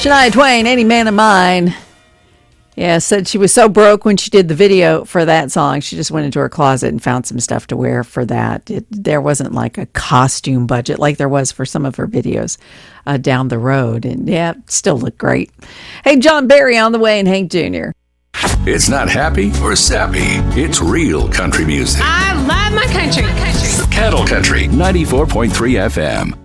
Shania Twain, Any Man of Mine. Yeah, said she was so broke when she did the video for that song. She just went into her closet and found some stuff to wear for that. There wasn't like a costume budget like there was for some of her videos down the road. And yeah, still looked great. Hey, John Barry on the way and Hank Jr. It's not happy or sappy. It's real country music. I love my country. Cattle Country 94.3 FM.